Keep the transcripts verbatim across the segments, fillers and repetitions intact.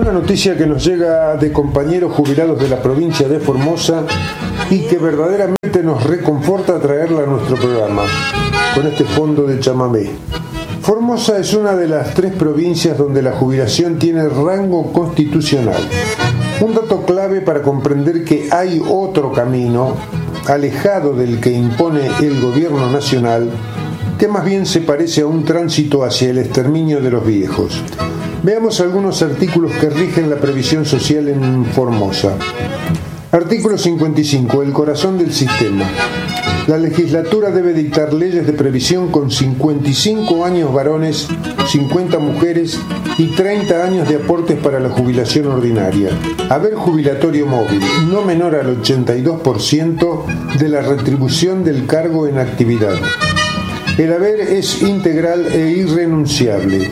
Una noticia que nos llega de compañeros jubilados de la provincia de Formosa y que verdaderamente nos reconforta traerla a nuestro programa, con este fondo de chamamé. Formosa es una de las tres provincias donde la jubilación tiene rango constitucional. Un dato clave para comprender que hay otro camino, alejado del que impone el gobierno nacional, que más bien se parece a un tránsito hacia el exterminio de los viejos. Veamos algunos artículos que rigen la previsión social en Formosa. Artículo cincuenta y cinco. El corazón del sistema. La legislatura debe dictar leyes de previsión con cincuenta y cinco años varones, cincuenta mujeres y treinta años de aportes para la jubilación ordinaria. Haber jubilatorio móvil no menor al ochenta y dos por ciento de la retribución del cargo en actividad. El haber es integral e irrenunciable.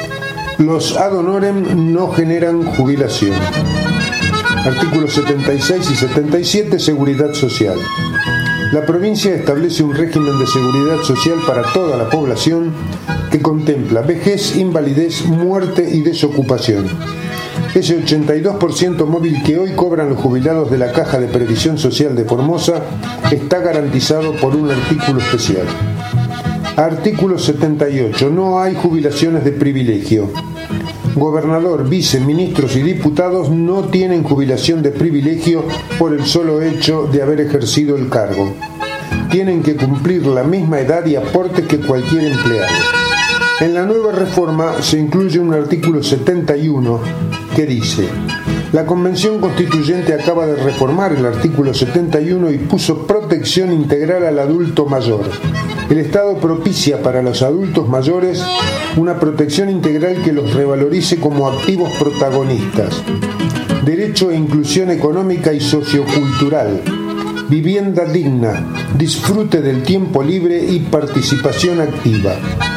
Los ad honorem no generan jubilación. Artículos setenta y seis y setenta y siete. Seguridad social. La provincia establece un régimen de seguridad social para toda la población que contempla vejez, invalidez, muerte y desocupación. Ese ochenta y dos por ciento móvil que hoy cobran los jubilados de la Caja de Previsión Social de Formosa está garantizado por un artículo especial. Artículo setenta y ocho. No hay jubilaciones de privilegio. Gobernador, vice, ministros y diputados no tienen jubilación de privilegio por el solo hecho de haber ejercido el cargo. Tienen que cumplir la misma edad y aportes que cualquier empleado. En la nueva reforma se incluye un artículo setenta y uno que dice: la Convención Constituyente acaba de reformar el artículo setenta y uno y puso protección integral al adulto mayor. El Estado propicia para los adultos mayores una protección integral que los revalorice como activos protagonistas. Derecho e inclusión económica y sociocultural. Vivienda digna, disfrute del tiempo libre y participación activa.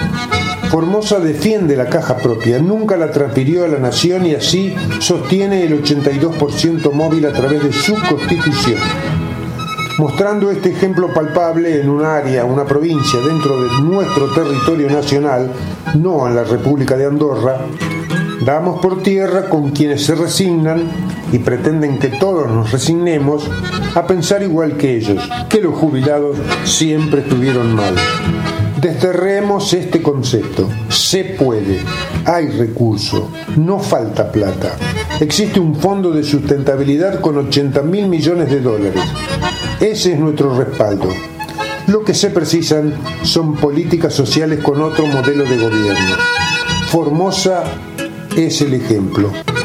Formosa defiende la caja propia, nunca la transfirió a la nación y así sostiene el ochenta y dos por ciento móvil a través de su constitución. Mostrando este ejemplo palpable en un área, una provincia dentro de nuestro territorio nacional, no en la República de Andorra, damos por tierra con quienes se resignan y pretenden que todos nos resignemos a pensar igual que ellos, que los jubilados siempre estuvieron mal. Desterremos este concepto. Se puede, hay recurso, no falta plata. Existe un fondo de sustentabilidad con ochenta mil millones de dólares. Ese es nuestro respaldo. Lo que se precisan son políticas sociales con otro modelo de gobierno. Formosa es el ejemplo.